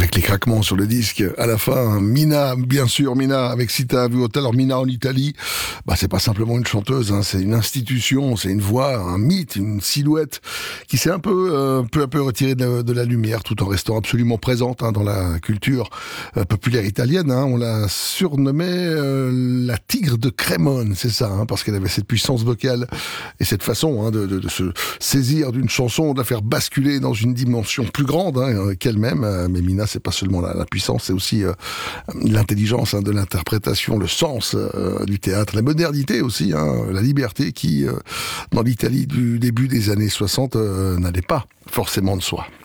avec les craquements sur le disque à la fin. Mina, bien sûr, Mina avec Città Vuota. Alors Mina en Italie, c'est pas simplement une chanteuse, hein, c'est une institution, c'est une voix, un mythe, une silhouette qui s'est un peu à peu retirée de la lumière, tout en restant absolument présente dans la culture populaire italienne. On l'a surnommée la tigre de Crémone, c'est ça, parce qu'elle avait cette puissance vocale et cette façon de se saisir d'une chanson, de la faire basculer dans une dimension plus grande qu'elle-même. Mais Mina, c'est pas seulement la puissance, c'est aussi l'intelligence de l'interprétation, le sens du théâtre, la modernité aussi, la liberté qui, dans l'Italie du début des années 60, n'allait pas forcément de soi.